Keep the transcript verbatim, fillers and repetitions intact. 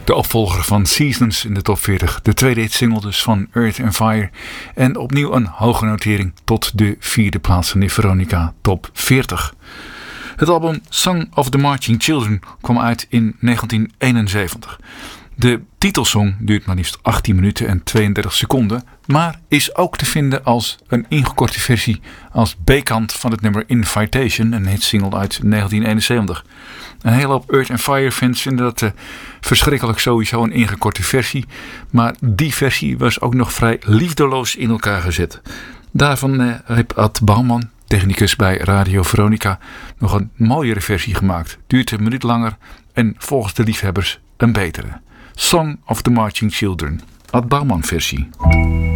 De opvolger van Seasons in de top veertig. De tweede hitsingle dus van Earth and Fire. En opnieuw een hoge notering tot de vierde plaats van de Veronica top veertig. Het album Song of the Marching Children kwam uit in negentien eenenzeventig. De titelsong duurt maar liefst achttien minuten en tweeëndertig seconden, maar is ook te vinden als een ingekorte versie als B-kant van het nummer Invitation, een hitsingle uit negentien eenenzeventig. Een hele hoop Earth and Fire fans vinden dat uh, verschrikkelijk sowieso een ingekorte versie, maar die versie was ook nog vrij liefdeloos in elkaar gezet. Daarvan uh, heeft Ad Bouwman, technicus bij Radio Veronica, nog een mooiere versie gemaakt. Duurt een minuut langer en volgens de liefhebbers een betere. Song of the Marching Children, Ad Bouwman versie.